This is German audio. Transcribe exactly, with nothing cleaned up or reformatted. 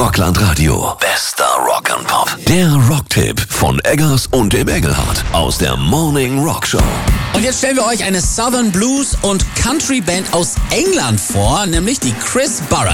Rockland Radio. Bester Rock and Pop. Der Rocktipp von Eggers und dem Engelhardt aus der Morning Rock Show. Und jetzt stellen wir euch eine Southern Blues und Country Band aus England vor, nämlich die Chris Burress.